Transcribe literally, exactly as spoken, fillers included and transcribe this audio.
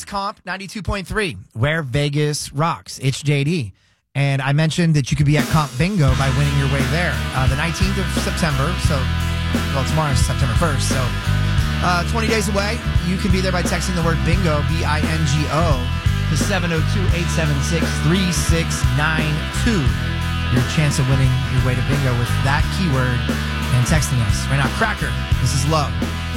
Vegas Comp ninety-two point three, where Vegas rocks. It's J D. And I mentioned that you could be at Comp Bingo by winning your way there. Uh, the nineteenth of September, so, well, tomorrow's September first, so uh, twenty days away. You can be there by texting the word bingo, B I N G O, to seven oh two, eight seven six, three six nine two. Your chance of winning your way to bingo with that keyword and texting us. Right now, Cracker, this is Love.